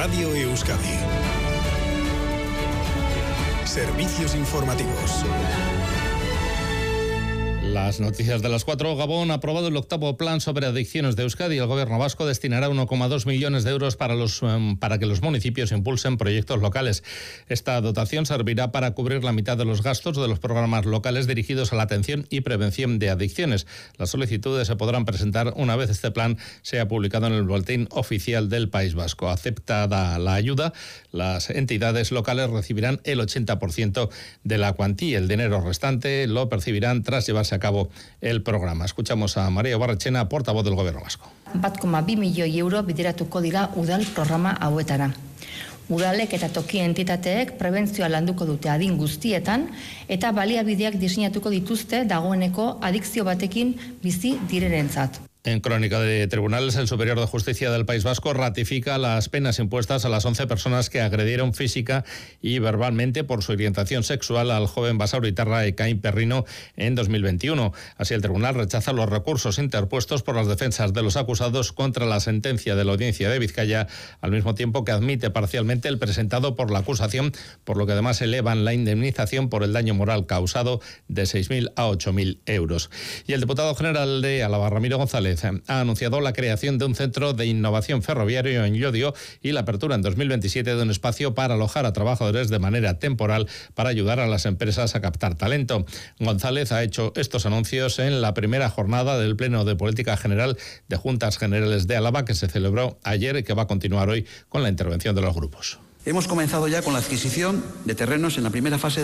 Radio Euskadi. Servicios informativos. Las noticias de las 4. Gabón ha aprobado el 8º plan sobre adicciones de Euskadi. El gobierno vasco destinará 1,2 millones de euros para que los municipios impulsen proyectos locales. Esta dotación servirá para cubrir la mitad de los gastos de los programas locales dirigidos a la atención y prevención de adicciones. Las solicitudes se podrán presentar una vez este plan sea publicado en el Boletín Oficial del País Vasco. Aceptada la ayuda, las entidades locales recibirán el 80% de la cuantía. El dinero restante lo percibirán tras llevarse a cabo el programa. Escuchamos a María Barrachena, portavoz del Gobierno vasco. 1,2 milioi euro bideratuko dira udal programa hauetara. Udalek eta toki entitateek prebentzioa landuko dute adin guztietan eta baliabideak diseinatuko dituzte dagoeneko adikzio batekin bizi direnentzat. En crónica de tribunales, el Superior de Justicia del País Vasco ratifica las penas impuestas a las 11 personas que agredieron física y verbalmente por su orientación sexual al joven basauritarra Ekain Perrino en 2021. Así, el tribunal rechaza los recursos interpuestos por las defensas de los acusados contra la sentencia de la Audiencia de Vizcaya, al mismo tiempo que admite parcialmente el presentado por la acusación, por lo que además elevan la indemnización por el daño moral causado de 6.000 a 8.000 euros. Y el diputado general de Álava, Ramiro González, ha anunciado la creación de un centro de innovación ferroviario en Llodio y la apertura en 2027 de un espacio para alojar a trabajadores de manera temporal para ayudar a las empresas a captar talento. González ha hecho estos anuncios en la primera jornada del Pleno de Política General de Juntas Generales de Álava, que se celebró ayer y que va a continuar hoy con la intervención de los grupos. Hemos comenzado ya con la adquisición de terrenos en la primera fase